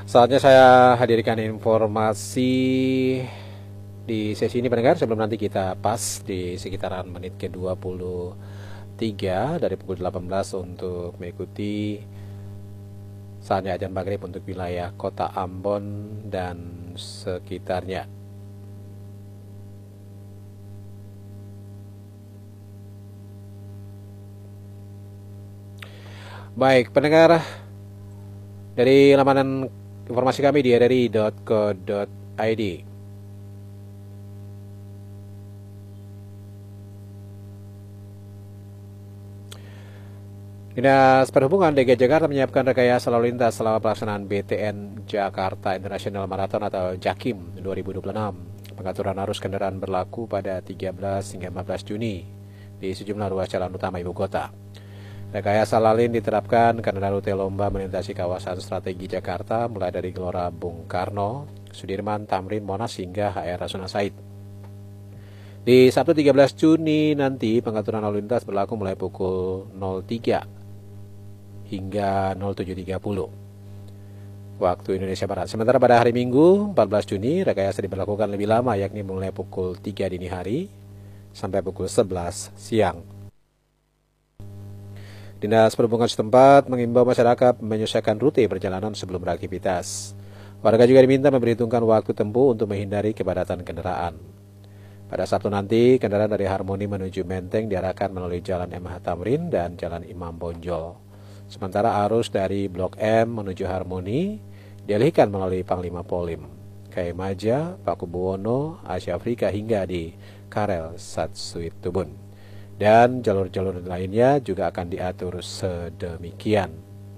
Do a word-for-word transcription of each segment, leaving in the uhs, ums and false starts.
Saatnya saya hadirkan informasi di sesi ini pendengar, sebelum nanti kita pas di sekitaran menit ke dua puluh tiga dari pukul delapan belas untuk mengikuti saatnya azan maghrib untuk wilayah kota Ambon dan sekitarnya. Baik pendengar, dari laman informasi kami di r r i dot co dot i d. Dinas Perhubungan D K I Jakarta menyiapkan rekayasa lalu lintas selama pelaksanaan B T N Jakarta International Marathon atau JAKIM dua ribu dua puluh enam. Pengaturan arus kendaraan berlaku pada tiga belas hingga empat belas Juni di sejumlah ruas jalan utama ibu kota. Rekayasa lalu lintas diterapkan karena rute lomba melintasi kawasan strategi Jakarta mulai dari Gelora Bung Karno, Sudirman, Tamrin, Monas hingga H R Rasuna Said. Di Sabtu tiga belas Juni nanti pengaturan lalu lintas berlaku mulai pukul nol tiga hingga nol tujuh tiga puluh waktu Indonesia Barat. Sementara pada hari Minggu empat belas Juni rekayasa diberlakukan lebih lama, yakni mulai pukul tiga dini hari sampai pukul sebelas siang. Dinas Perhubungan setempat mengimbau masyarakat menyesuaikan rute perjalanan sebelum beraktivitas. Warga juga diminta memperhitungkan waktu tempuh untuk menghindari kepadatan kendaraan. Pada Sabtu nanti, kendaraan dari Harmoni menuju Menteng diarahkan melalui Jalan M H Tamrin dan Jalan Imam Bonjol. Sementara arus dari Blok M menuju Harmoni dialihkan melalui Panglima Polim, K M Maja, Pakubuwono, Asia Afrika hingga di Karel Satsuit Tubun. Dan jalur-jalur lainnya juga akan diatur sedemikian.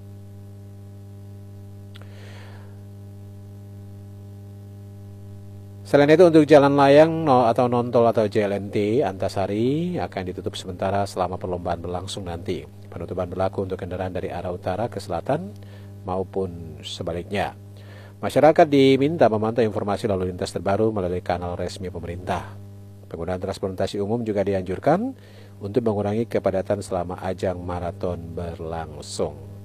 Selain itu untuk jalan layang atau non-tol atau J L N T Antasari akan ditutup sementara selama perlombaan berlangsung nanti. Penutupan berlaku untuk kendaraan dari arah utara ke selatan maupun sebaliknya. Masyarakat diminta memantau informasi lalu lintas terbaru melalui kanal resmi pemerintah. Penggunaan transportasi umum juga dianjurkan untuk mengurangi kepadatan selama ajang maraton berlangsung.